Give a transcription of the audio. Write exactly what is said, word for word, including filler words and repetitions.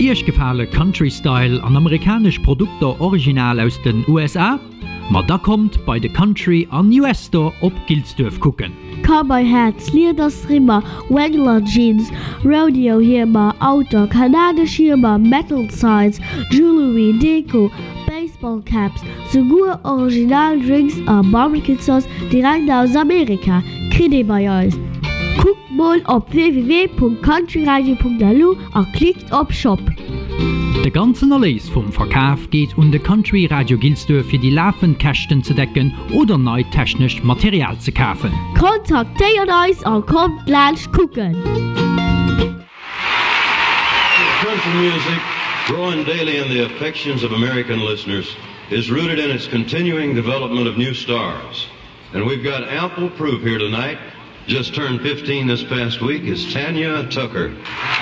Iech gefale Country-Style an amerikasch Produkter original aus den U S A? Ma da kommt bei de Country an U S Store op Gilsdorf kucken. Cowboy Hats, Liederstrimmer, Wrangler Jeans, Rodeo-Hirmer, Auto, Kanadisch-Hirmer, Metal Signs, Jewelry, Deko, Baseball Caps, sogar Original-Drinks und Barbecue-Sauce direkt aus Amerika. Kriegt bei uns. Guckt mal auf w w w punkt countryradio punkt l u und klickt auf Shop. De ganzen Erlös vom Verkauf geht um de Country Radio Gilsdorf für die laufenden Kästen zu decken oder neu technisch Material zu kaufen. Kontaktiert uns und kommt gleich gucken. Country music, growing daily in the affections of American listeners, is rooted in its continuing development of new stars. And we've got ample proof here tonight. Just turned fifteen this past week is Tanya Tucker.